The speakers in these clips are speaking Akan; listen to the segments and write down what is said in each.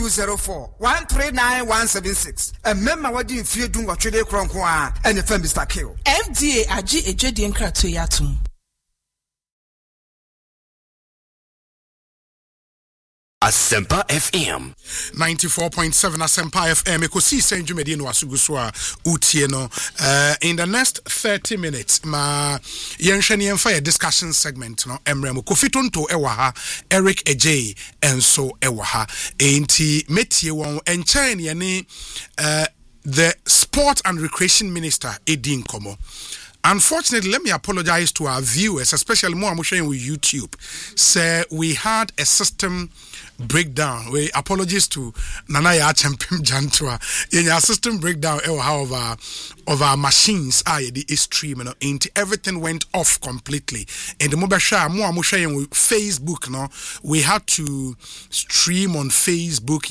204 139 176. And member what you feel doing what you do and the firm Mr. Kill. FDA Aji Ejedi Nkrato Yatum. Asempa FM 94.7 Asempa FM ekosi senju medie no asuguso a utie no in the next 30 minutes ma yenhwene yemfa a discussion segment no emrem Kofitonto ewa ha Eric Ejay enso ewa ha enti metie won enchen ye ne the Sport and Recreation Minister Edin Komo. Unfortunately, let me apologize to our viewers, especially more I'm sharing with YouTube. Say we had a system breakdown. We apologies to Nanaya Champim Jantua. In our system breakdown, however, of our machines, the stream, everything went off completely. And the mobile share more I'm sharing with Facebook. No, we had to stream on Facebook.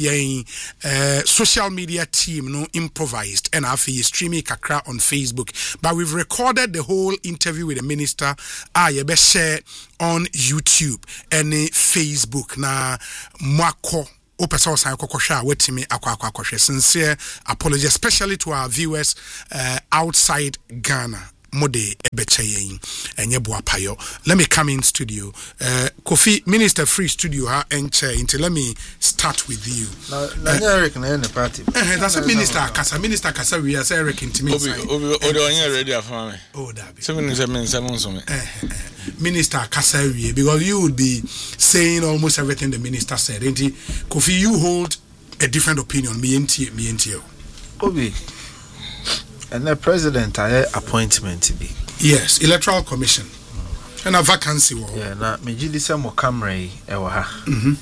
Social media team no improvised and I streaming kakra on Facebook. But we've recorded the whole interview with the minister share on YouTube and Facebook na mwako opesa osan kokosha wetimi akwa sincere apology especially to our viewers outside Ghana mode ebecheyin enye boapayo. Let me come in studio. Kofi Minister Free Studio ha enche until let me start with you. Na Eric na any party. That's a minister kasa we as Eric intimate. Obi onye ready afame. Oh dabi. 7 so me. Minister kasa we because you would be saying almost everything the minister said. Kofi, you hold a different opinion. Me enti. Obi and the president appointment be. Yes, Electoral Commission. And a vacancy war. Yeah, na mejidi se mo camera e wa ha.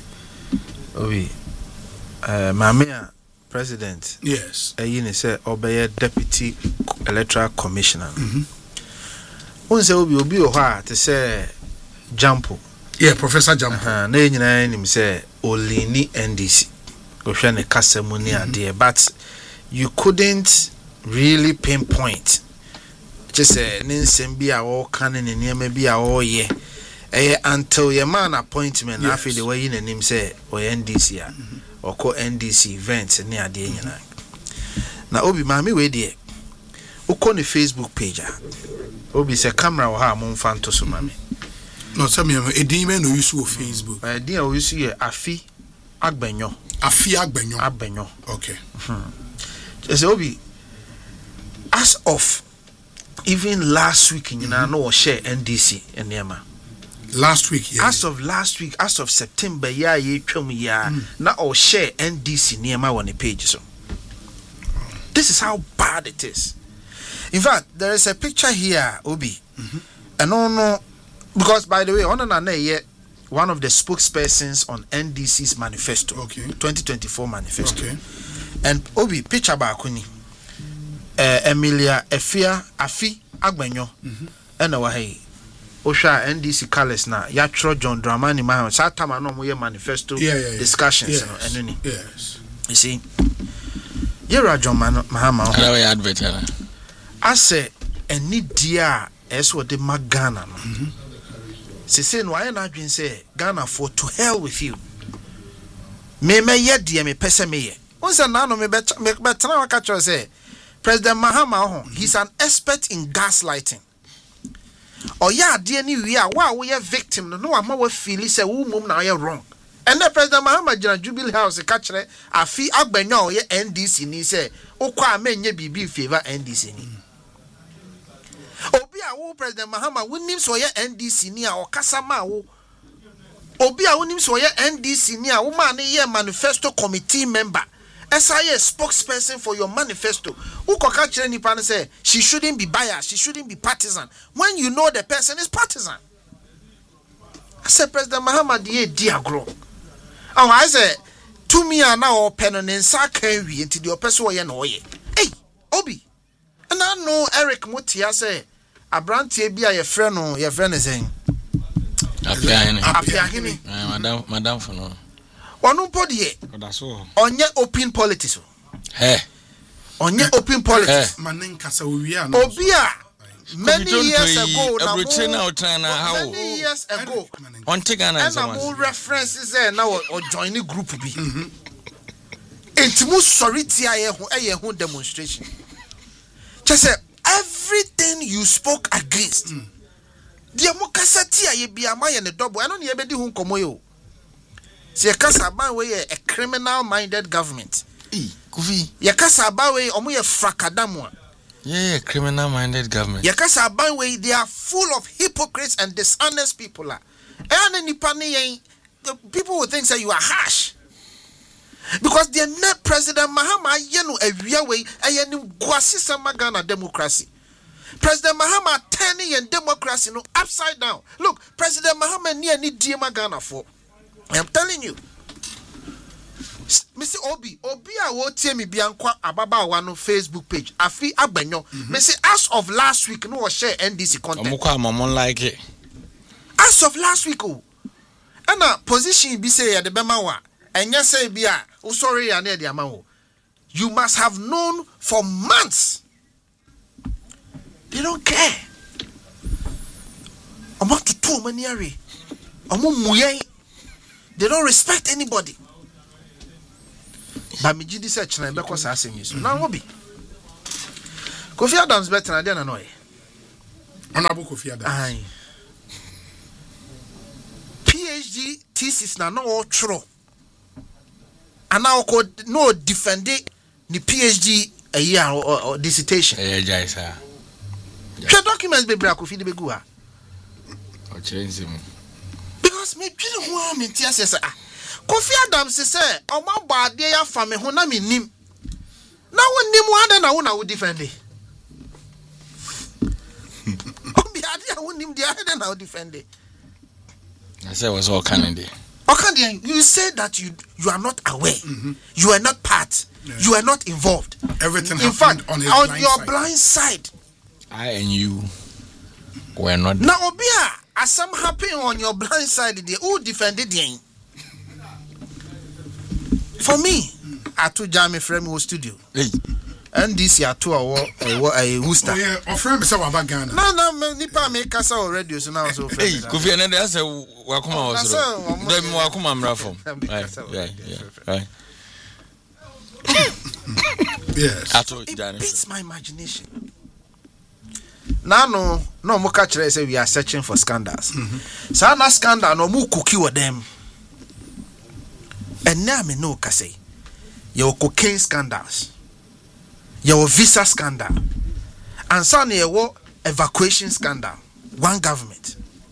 Obi mamea president. Yes. Eyini se obeye deputy electoral commissioner. Unse obi o ha te se Jampo. Yeah, Professor Jampo. Na enyina nim se Olini NDC. Go hwe ne kasemu ni ade but you couldn't really pinpoint just ninsem bi a wo kan ne niam bi a wo ye until your man appointment na fe the way in nim say o NDC a or ko NDC events ne ade nyina na obi mami we de uko ne Facebook page a obi se camera wo ha mo mfa nto so mami no tell me edin me no use Facebook edin o use ye Afi Agbenyo okay just obi as of even last week you know share NDC and Nema last week yeah as of last week as of September ye twam ya na or share NDC Nema on the page so this is how bad it is. In fact there is a picture here Obi and no because by the way on one of the spokespersons on NDC's manifesto 2024 manifesto and Obi picture bakuni Emilia Afi Agbenyo ena wa hey Osha NDC colors na yatro John Dramani Mahama satama no mo manifesto discussions no yes you see Yera John Mahama how we advert ase eni dia eso de magana no se no aye na adwen say Ghana for to hell with you me ye dia me pese me ye unsa na no me betena waka cho say President Mahama he's an expert in gaslighting. Or ya dear ni we are we are victim no ama we feel say wo mum na you wrong. And the President Mahama jina Jubilee House catch Afi Agbenyo ye NDC ni say okwa amenye bibi favor NDC ni. Obi a wo President Mahama wonim so ye NDC ni a okasa ma wo. Obi a wonim so ye NDC ni a wo ma ne ye manifesto committee member. As I a spokesperson for your manifesto, who can catch any pan say she shouldn't be biased, she shouldn't be partisan. When you know the person is partisan. I said President Mahama dear grow. Oh, I said to me are now pen and carry into the person no ye. Hey, Obi. And I know Eric Mutia say a brand be a friend or your friend is saying. Madam for no. One body on your open politics. On your open politics. Obia many years ago, many years ago, on Tigana and references there now or joining group B. entimu sorry tia ye ho demonstration. Just say everything you spoke against. The mokasa tia ye bia ma ye ne double. I no ye bedi ho nkomo yo. Se kasa ban we a criminal minded government. Kofi. Ye kasa ban we omo ye frakadamo. Yeah, criminal minded government. Ye kasa ban we they are full of hypocrites and dishonest people. And nipa ne yen people will think say you are harsh. Because the net President Mahama yenu awia we ayeni gwasi Ghana democracy. President Mahama turning in democracy no upside down. Look, President Mahama ni diema Ghana for. I am telling you. Mr. Obi a wo tie me biankwa ababa wa no Facebook page. Afi agbanyo. Mr. As of last week no share NDC content. Omukwa mamon like it. As of last week oh. And a position be say ya de bema wa. Enya say bia sorry ya na de ama. You must have known for months. They don't care. Omo tutu mani are. Omo muye. They don't respect anybody. But me jidi search na because I say so. Now Obi. Kofi Adams better na dey na no. Honorable Kofi Adams. Aye. PhD thesis na no true. And now could no defend it the PhD a year or dissertation. Eh, Jaisa. The documents be bra Kofi de begu ha. O change him. Because me twin ho am ntia say Kofi Adams say o ma ba ade ya fa me ho na me nim. Na wonnim ade na wo na wo defend it. O bi ade ya wonnim de ade na wo defend it. I said was all Canada. Okay, you said that you are not aware. You are not part. Yeah. You are not involved. Everything in fact on your blind side. I and you were not. Now Obia, as some happen on your blind side, they who defended you. For me, I told Jamie Frame studio. Hey. And this year to a Worcester. Oh yeah, our friend is about Ghana. No, nipa make us already so now so. Hey, Kofi and I say wakuma also. Dem wakuma mrafom. Right. Yes. It beats my imagination. Now no mo catch say we are searching for scandals. So na scandal no mo cookie with them. And now me no ka say your cocaine scandals. Your visa scandal. And son your evacuation scandal. One government.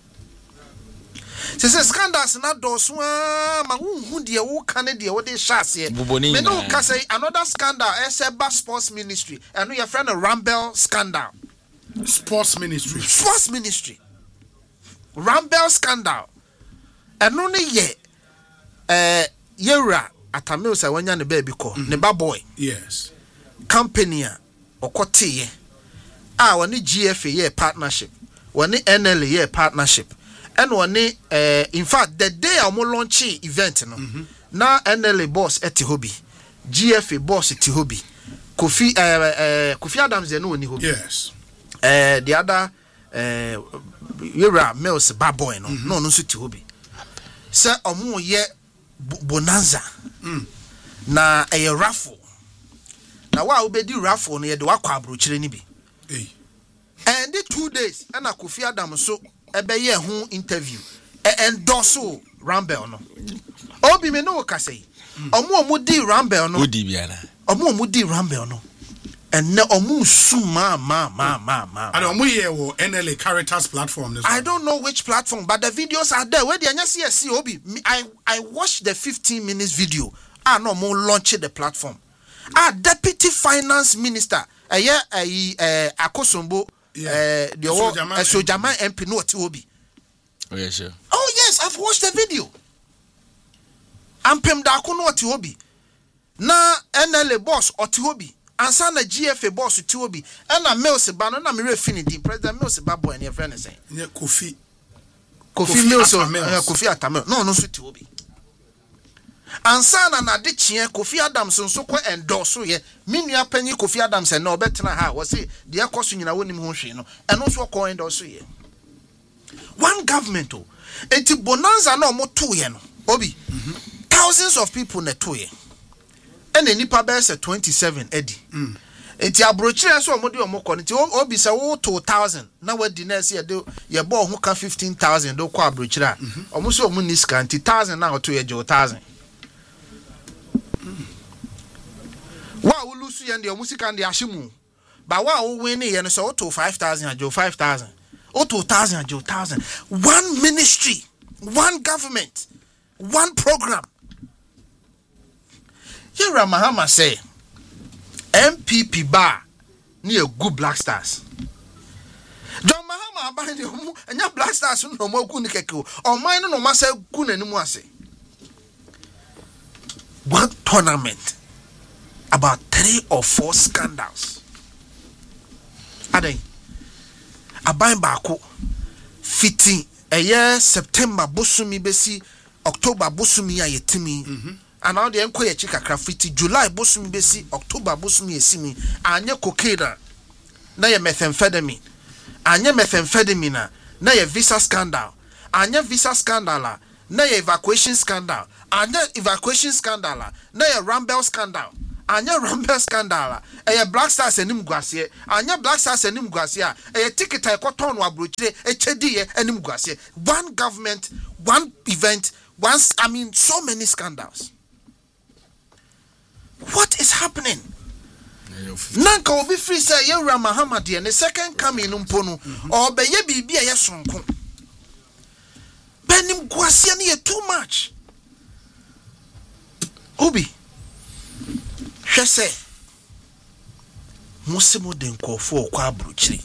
Se scandals na dos ma hu de wo kan de wo de shase. Me no ka say another scandal Eseba Sports Ministry. And your friend Rambel scandal. Sports Ministry. Rambel scandal. And no ye yera atamil say wanya ne baby ko ne ba boy. Yes. Company okotiye woni GFA ye partnership woni NLA ye partnership and woni in fact the day I launch event no na NLA boss eti hobi GFA boss eti hobi Kofi Adams de no ni hobi. Yes. The other Yura Mills bad boy no so ti hobi say omo ye bonanza na raffle. Now, why obedi raffle no ye de wakwa abrochire ni bi. And the 2 days and Kofi Adams so ebeye ho interview endorse Rambel no. Obi me no ka say. Omo di Rambel no. Odi bia na. Omo di Rambel no. And na omo su ma. And omo ye wo NLA Caritas platform. I don't know which platform, but the videos are there. Where the anyasi see Obi. I watched the 15 minutes video. No more launch the platform. Deputy Finance Minister, Akosombo, the Sojaman MP, no Obi. Oh, yes, sir. Oh, yes, I've watched the video. Ampem Dako no Obi. Na NLA boss Obi. Ansa na GFA boss Obi. And na Mills Bano na Mire Finidi, President Mills Babo and your friend is saying. Kofi Mills, Kofi Atamel. No, so Obi. Ansana na de chie Kofi Adams nso kwa endorse ye minua panyi Kofi Adams na obetena ha wo se de ekoso nyina wonim ho hwe no eno so kwa endorse ye one government o enti bonanza na omoto ye no Obi thousands of people na to ye and any pabes 27 Eddie. It's a brochure so modi or more quantity obi say 2,000. Now what dinner see your ball who can 15,000 do qua brochure. Almost so munis can 1,000 now to a 1,000. Wow, Lucy and the music and the Ashimu. But wow, winning and so to 5,000 and 5,000. 2,000 and 1,000. One ministry, one government, one program. Here Mahama say MPP bar near good Black Stars. John Mahama abandon you and your Black Stars no more kunikeko or mine no massa kun anymore say. One tournament about 3 or 4 scandals. Ade aban baako fitting a year September bosumi besi October bosumi ya yetimi. And now the enquire chika graffiti July bosumi besi October bosumi esimi anye cocaine na ye methamphetamine anye methamphetamine na ye visa scandal anye visa scandal na ye evacuation scandal anye evacuation scandal na ye Rambel scandal anye Rambel scandal e Black Stars enim guase anye Black Stars enim guase e ticket e koton wa brochire e chedi e enim guase. One government, one event, once so many scandals. What is happening? Nanka obi free say Yewura Mahama de the second coming mpono or be ye bibia ye sonko. Benim guasia ne too much. Obi hwese musimo de nkofo kwa abrochiri.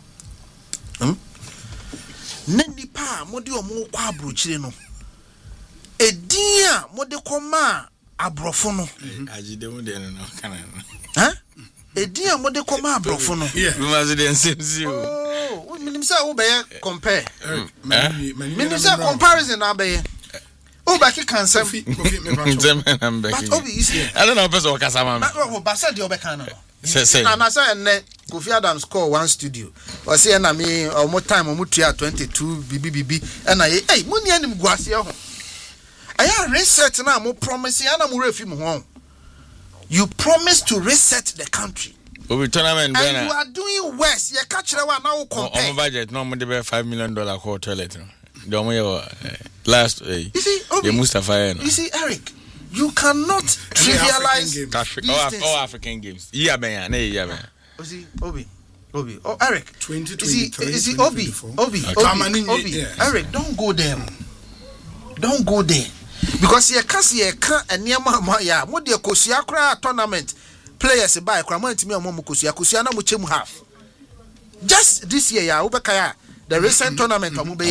Na nipa mode omo kwa abrochiri no. Edia mode koma abrofo no agide mu de no kana ha edia mode koma abrofo no we must dey sense you oh minim say wo be compare minim say comparison na be o ba ki kansam but obi is I don't know person okasa ma me ba say de obeka no say na say enne Kofi Adams call one studio o say na me omo time omo tua 22 bibi na hey muni anim guase ho I reset now. Mo promise you promise to reset the country. And you are doing worse. You catch the one now compare. On budget, no more than $5 million for toilet. Last you see, the Mustafa. You see, Eric, you cannot trivialize all African games. Yeah, man. Obi. Oh, Eric. 2023. Obi. Eric, don't go there. Don't go there. Because ye can and near my ya, what the Kosia tournament players by Cramant me and Mokusia na muchemu half. Just this year, ya Ubekaya, the recent tournament of Mube.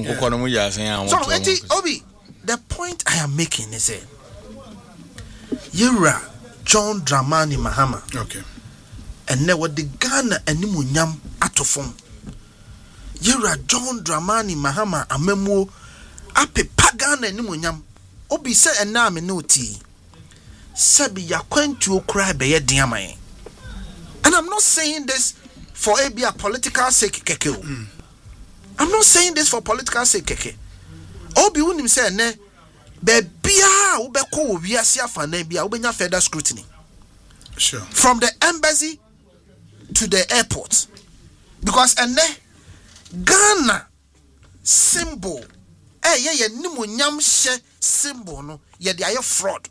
So, Obi, the point I am making is Yewura John Dramani Mahama. Okay. And now what the Ghana and Nimunyam atofon. Yewura John Dramani Mahama amemo ape pagana Nimunyam. Obi say and na me no tea. Sabi ya kwentu okra be ye diamaye. And I'm not saying this for a political sake keke. I'm not saying this for political sake keke. Obi unim say ne be bia wo be ko wiase afa na bia wo benya further scrutiny. Sure. From the embassy to the airport. Because Ghana symbol ye nimunyam hye symbol no ye de aye fraud.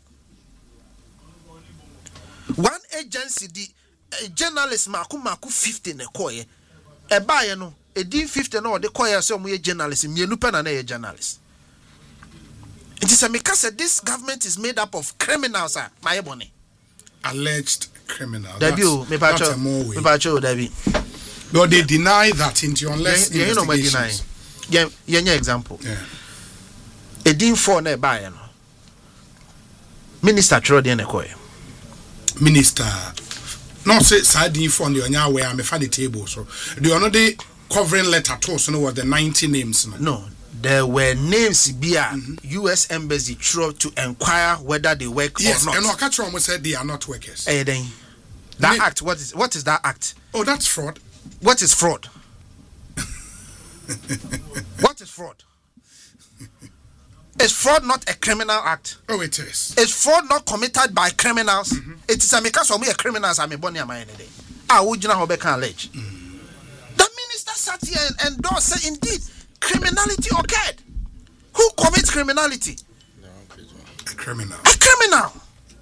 One agency the journalist maku 50 ne koye e ba ye no e di 50 no de koye so mo ye journalist mienu pe na ye journalist. It is a because this government is made up of criminals my bone. Alleged criminal. That's a more way. No, they deny that into unless you know my deny. Yeah, example. Yeah. A din for ne buy no. Minister Trodi ne koy. Minister no say side din for the onya where me fa the table so. The another covering letter to so no was the 90 names no. No. There were names via US Embassy to inquire whether they work or not. Yes, and Okachro almost said they are not workers. Then that act, what is that act? Oh, that's fraud. What is fraud? What is fraud? Is fraud not a criminal act? Oh, it is. Is fraud not committed by criminals? It is a because of me a criminals. I'm a bonny am I day. Would you know how they can allege? The minister sat here and endorsed, say indeed criminality occurred. Who commits criminality? A criminal. A criminal.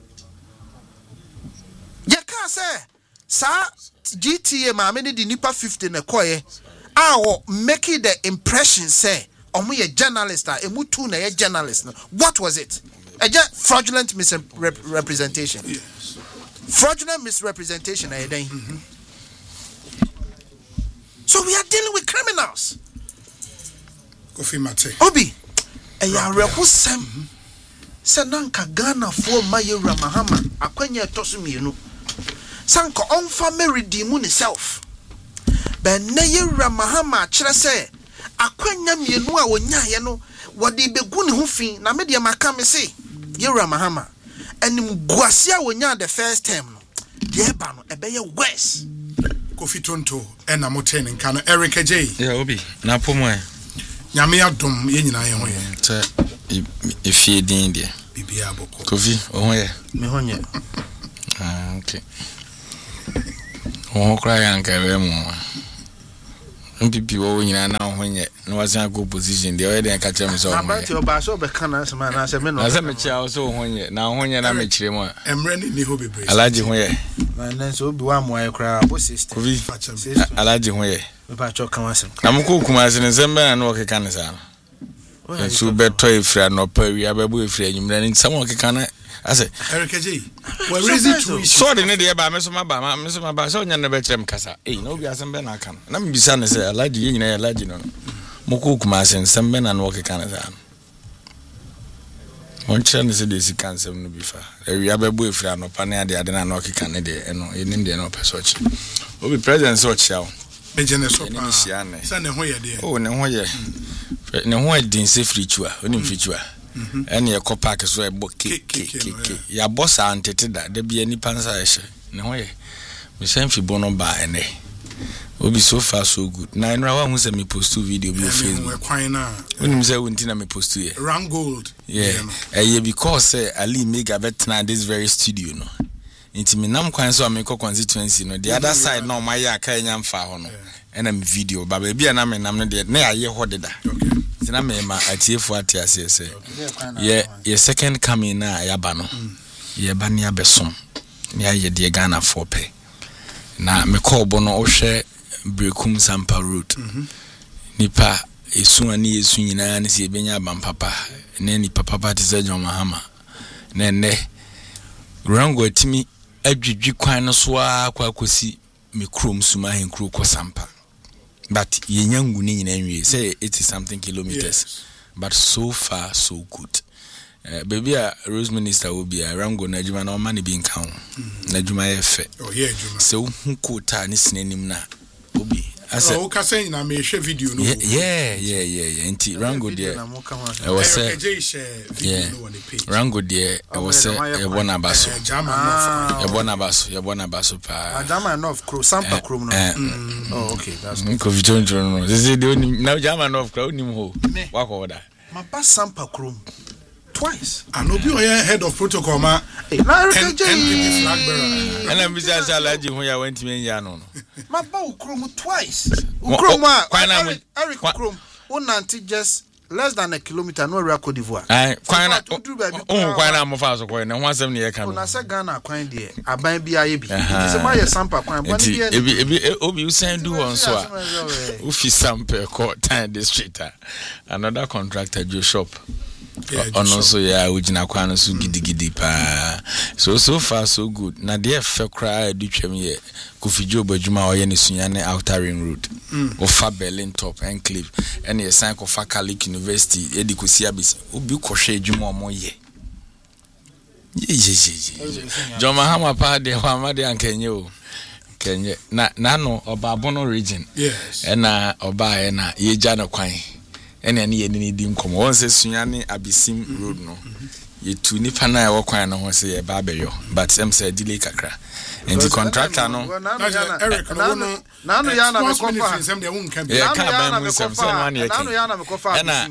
You can't say, sir, GTA mameni di nipa 50 ne koye. Making the impression say, we a journalist, a mutu na a journalist. What was it? A fraudulent misrepresentation. Yes. Fraudulent misrepresentation. So we are dealing with criminals. Kofi Mate. Obi, ya rekusem. Sananka Ghana for Mayura Mahama. Akwenya tosumienu. Sanka onfa meridimu ni self. Ben Nayura Mahama chere say akwenya mienu a wonya ye no wode begu ne ho fi na me de makame say Yura Mahama enim guase a wonya the first time no de ba no ebeye worse. Kofi Tonto ena moten nka no Eric J. Yeah, Obi na pomo Nyame adom ye nyina ye ho ye. Te ifie din de. Bibia boko. Kofi ohun ye. Me honye. Okay. Ohun kra ya nka be mu. MPP wo nyina na ohun ye. No was a good position. The other can catch me so. About your baso be kana sama na se me no. Na se me chia so ohun ye. Na ohun ye na me chire mu. Emre ni ho bebre. Alaji ho ye. Na so obi wa mo aye kra bo sister. Kofi Alaji ho ye. Me pa cho kan wasem. Na mko kuma se ne sembe na no keka ne sa. So beto efra no pa wi ababu efra enyumra ni samo keka na ase Eric J. We reason to so de ne de ba me so ba so nya ne be kyerem kasa na obi asembe na aka na me bisa ne se Alaji ye nyina ya Alaji no mko kuma se sembe na no keka ne sa on kyerem ne se de si kansem no bi fa wi ababu efra no pa na de na no keka ne de no ye de no person chi obi president so chia Bejene so pa. Sa ne ho ye de. Oh ne ho ye. Ne ho din se frichua, onim frichua. Ene ye park so e bo ke. Ya boss antete da bia ni pansa ye hye. Ne ho ye. Me san fi bono ba ene. Obi so far so good. Na enra wa hu se me post video bi Facebook. Onim se wonti na me post ye. Rang gold. Yeah. Because Ali Mega betna this very studio no. Inti minam kwan so ameko constituency no the other side no my ya ka nya mfa ho no ena me video ba ba bia na me nam no de na ya ye ho de da tina me ma atiefu atiase se ye second coming na ya ba no ye ba ne abesom ne ya ye de Ghana for pay na me call bo no ohwe Brekum Sampa route nipa esu ani esu nyina ne se benya bampapa ne ni papa te se John Mahama ne Rango timi adwidwi kwan no so akwa kosi me krom suma hen kro ko Sampa but yenyangu ni nyina nwie say 80 something kilometers but so far so good baby a Rose Minister will be a Rango na adwuma na o ma ne bi nka ho na adwuma ye fe so hu ko ta ne sinanim na obi ase o ka say na me hwe video no yeah nti Rango there I was say Rango there I was say e bona baso e bona baso pa German of Crow Sampa Crow no oh okay that's good ko vitonjo no this is the now German of Crow nim ho wako oda ma ba Sampa Crow twice and obi oya head of protocol ma na RKJ flag bearer and I'm busy Alaji ho ya went me ya no ma ba Ukrom twice Ukrom Eric Ukrom unanti just less than a kilometer no Cote d'Ivoire kwana kwana mo fa so ko na ho asem ne ye ka no na se Ghana kwan de aban bia ye bi se ma ye Sampa kwan bon bia ebi obi usan do on so a ufi Sampa ko time district another contractor jo shop ono so ya ujina kwan so gidigidi pa so far so good na de fe kra edutwam ye Kofi Bajuma oye ne sunyane outer ring road ofa Berlin top enclave ene ye san ko fa Catholic University edikosi abisi obi kohwe adwuma omo ye John Mahama pa de wa ma de ankenye o kenye na no oba Bono region yes ena oba na ye gya na kwan ene ne ye ni di nkomo won se sunyane abisim road no ye tu nipa na e wo kwan no ho say e ba beyo but em say delay kakra and the contractor no Eric no nanu ya na me kofa kofa sem de won kan e ka ba mu sem say no na nanu ya na me kofa na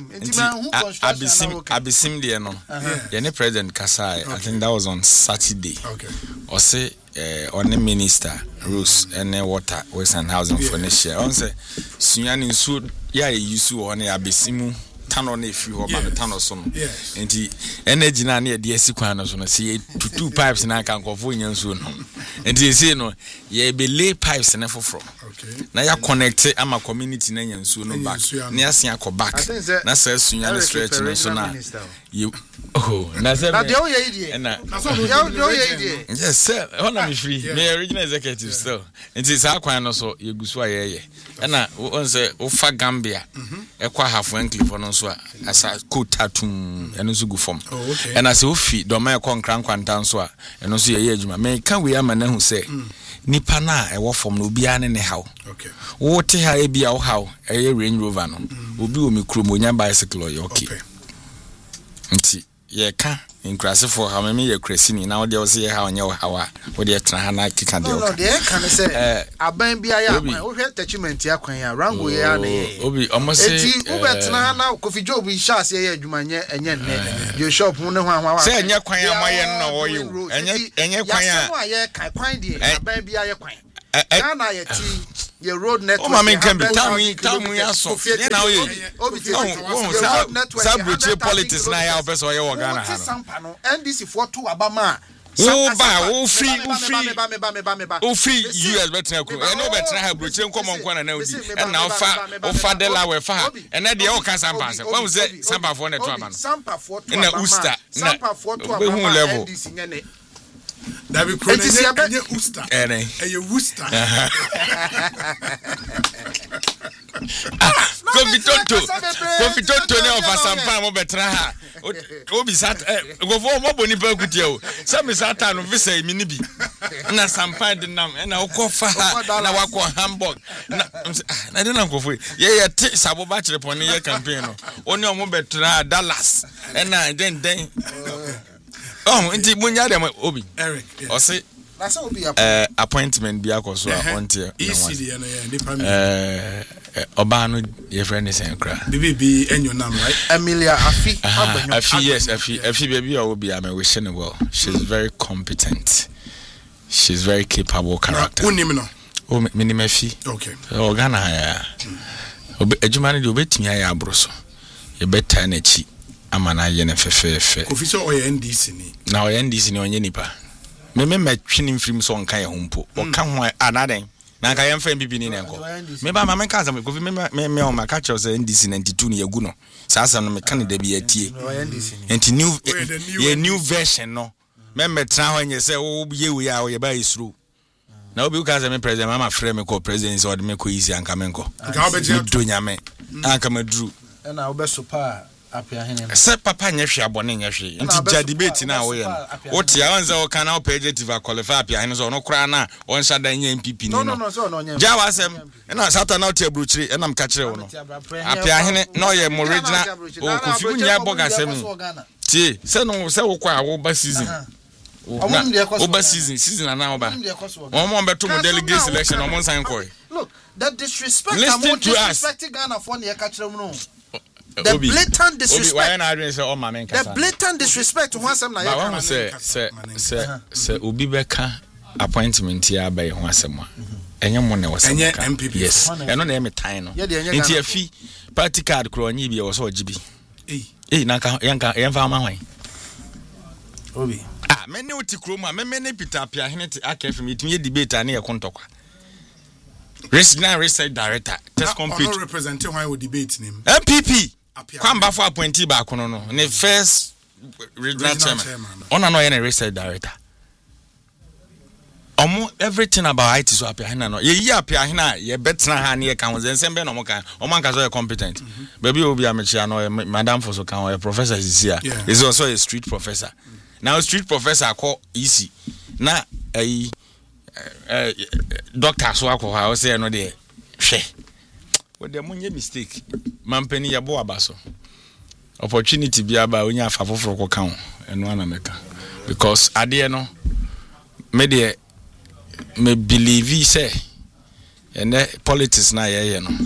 abisim de no ye ne president Kasai I think that was on Saturday okay or say on the minister Rose and water Western housing for next year on say sunyani nsu ya yusu on abisimu tano na efi ho ba tano so no enti energy na na de asikwan no so no see two pipes na kan kofo nyansu no enti see no ye be lay pipes na foforo na ya connect ama community na nyansu no back na ya sia ko back na say sunyani stretch no so na you na say na de o ye die na so yo ye die yes sir ona me free me original executive still enti sa kwan no so ye gusu ayeye na on say o fa Gambia ekwa half enclave no so asa kotatum eno so gu form and as ofi do ma ekon krankwanta so a eno so ye adwuma me ka we ama na hu say nipa na e wo form no obi ane ne haw wo te ha e bia wo haw e Range Rover no obi o mi krom onya bicycle yo okay nti ye ka inkrasefo ha me ye krasini na wo de wo se ye ha onye wo hawa wo de tena ha na kika de wo no de ka ne say aban bia ya akwan wo hwe attachment ya kwan ya rango ya na ye obi omo se eti wo betena ha na Kofi Job shas ye adwuma nye enye nne yo shop hu ne ho ahwa se enye kwan ya moye no wo yo enye kwan ya ya ye kan kwan de aban bia ye kwan na ye ti ye road network o ma men kan be tamu ya so ye na o ye o sa broche politics na ya opeso ye wo Ghana ha no NDC for to abama o free US betra ko e no betra ha broche nkomo nko na udi e na ofa Delaware fa ha e na de o kan sampa se wo say sampa for net to aba no sampa for to na Uster na hu level NDC nyane David Kronen ye Uster ye Worcester Kofi Tonto ne ofa sampa mo betra ha obi sat gofo mo boni pa kutie o se me sata no visa mi ni bi na sampa de nam na ukofa na wako Hamburg na de na gofo ye te sabo ba kire pon ye campaign no oni o mo betra Dallas na den oh inti munya dem obi Eric o say na say obi appointment bi akoso a onte ECD na ye nipa oba no your friend is enkra bibi enyo nam right Emilia Afi yes Afi baby o be am we shine well she's very competent she's very capable character unim no o minimum Afi okay Ghana ya ejuma ne de obetimi ya abroso ye beta na chi amana ye na fefefe Kofi so o ye NDC ni na o ye NDC ni onye nipa me twini mfrim so nka ye hompo o ka ho anaden na nka ye mfa bibi ni nenko me ba ma men ka asem Kofi me o ma ka che say NDC 92 ni yagu no sa asem no me kan da bi atie enti new version no me tra ho nye say o ye we ya o ye ba isru na obi ka say me president mama frame me ko president so de me ko easy anka menko do nyame anka madru na obesopa apia hene se papa nya hwe abone nya hwe nti ja debate na wo ye no wo tia won say wo kana o pejorative qualify apia hene so no kra na won sha dan nya MPP ni no so no nya ja wasem na sata na o tia bruchiri enam ka kire wo no apia hene no ye mo original o Kofi nya bogasem ti se no se wo kwa wo ba season o ba season na ba o mo beto mo delegate selection o mo sign ko look that disrespect disrespecting Ghana for ne ka kire mu no the blatant disrespect the blatant disrespect to one na ya say obi beka appointment ya ba ho asem a enye mo ne wasem ka yes eno na eme tan no nti Afi party card kro onye bi e wo so ogibi na ka yanka yemfa ma hwan obi me ne oti kro mu a me ne Peter Apia hene te akef me timi debate na ye kontokwa research director test complete representing why we debate name MPP kwamba for appointee ba kono no ne first regional chairman ona no ye na research director everything about IT so Apia hina no ye Apia hina ye betna ha ne ye kan wo zensembe no mo kan o man ka so ye competent baby obi amechia no madam for so kan o professor is here is also a street professor now street professor call EC na doctor so akwa o say no de hwe we dey monye mistake mampani ya bo abaso opportunity bia ba onya afafoforo ko kan and one America. Because at the end, me believe he say, and politics na you know.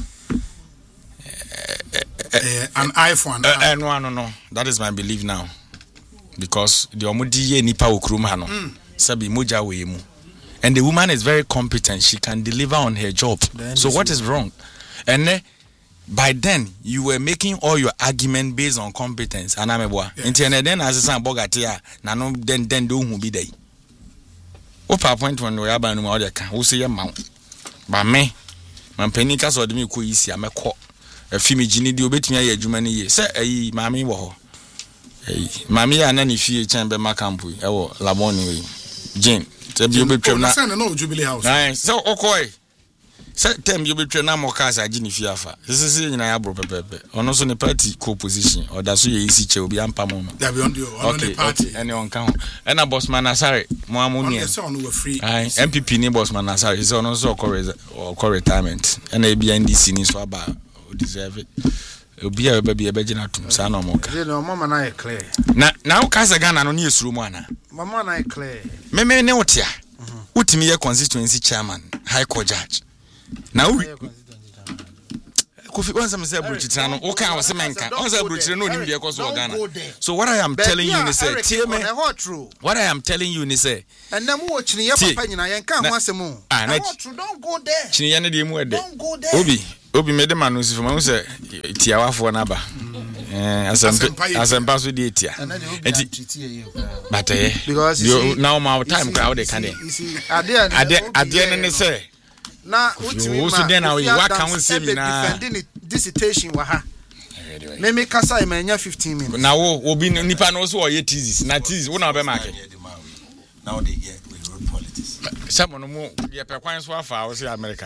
An eye for an eye. No. That is my belief now. Because the omudi ye nipa okruma no. Sabi moja we mu. And the woman is very competent. She can deliver on her job. So what is wrong? And by then you were making all your argument based on competence. Anameboa. Internet then as a bogatia na no then do hu bi dey. Opa point when we aba no ma o ka. Wo say ye ma. Ba me. Man penika so de me ko yisi amekọ. Afimi gini di obetumi aye adwuma ne ye. Se ayi maami wo ho. Mami ya na ni fie chambe makampu e wo laboni we Jane te bi obetwem na say no Jubilee House so okoi say tem bi obetwem na mokasa agi ni fie afa sisi nyina ya bro pepepe ono so ne party co-position or da so ye isi che obi ampa mo no da bi on the party any on kan e na boss man Asare mo amuni e say on we free MPP ni boss man Asare say ono so okọ retirement e na e bi NDC ni so aba deserve it obi a baby ebegina tum sa na omoka no mama na clear na o kasa Ghana no ne esuru mu ana mama na clear me ne otia utimi ye constituency chairman high court judge na u Kofi once me say Bruchitra no o kan wase menka on say Bruchitra no nim de ekoso Ghana so what I am telling you is say tie me what I am telling you is say and na mu wo chini ye papa nyina ye kan ho asem o don't go there chini ye ne de mu ede don't go there Obi mede manusi for me say tiawafo na ba asempa so de tia but because now my time crowd they can ade ne say na utimi ma so then we what can we say na defending dissertation wa ha me kasa e manya 15 minutes na wo obi nipa no so ye thesis na thesis wo na be mark now they get road politics someone mo ye pe kwan so afa wo say America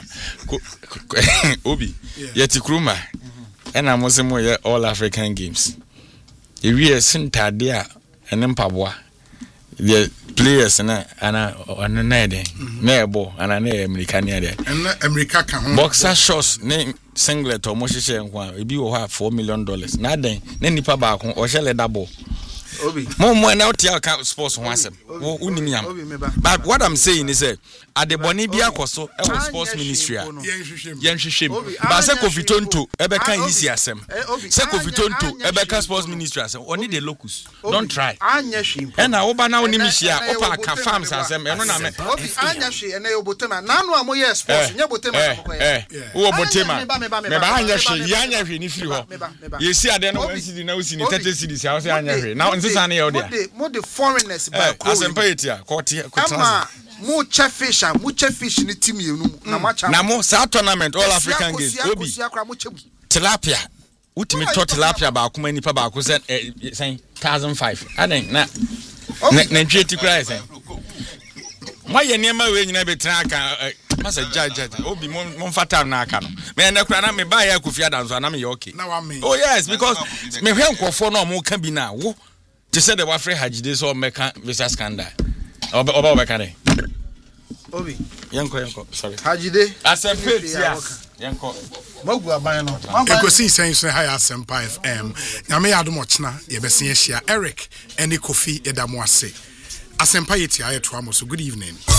obi yeti kruma ena mo se mo ye all African games e wie sintade a ene mpaboa the players na ana na dey na ebo ana na American ya dey and America kan ho boxer shorts ne singlet o mo hyehyɛ nko a ebi wo ha $4 million na den na nipa ba ko o hye leather ball Obi mo na otia ka sports ho asem wo unimi am but what I'm saying is adeboni bia koso e wo sports ministry a yen hwehwem ba se Kofitonto e be kan yisi asem se Kofitonto e be kan sports ministry asem oni the locus don't try anya hwim e na wo ba na onimi hia wo pa ka farms asem e no na me Obi anya hwe e na yo botema nanu amoye sports nya botema wo botema me ba anya hwe ya anya hwe ni firi ho yesi ade no 1 cedi na usi ni 30 cedis ya wo se anya hwe na nsesa na ye odia mo the foreigners by asempa yetia kote mo chefish ni team yenu na macha na mo sa tournament all African games obi tilapia utimi to tilapia ba akoma nipa ba ko say 1005 aden na ntweti kura say mo ye niam we nyina betra aka masa jaja obi mo fata na aka no me na kura na me ba ya Kofi Adanso na me ye okay oh yes because me hwe nkofo na mo ka bi na wo they said the Wafre Hajide so meka visa scandal. Oba kane. Obi. Yanko sorry. Hajide. Asempa tia. Yanko. Magu aban no. Ekosi sense high Asempa FM. Nyame yadom ochna ye bese ye hia Eric ene Kofi edamo ase. Asempa yetia ye to amo so good evening.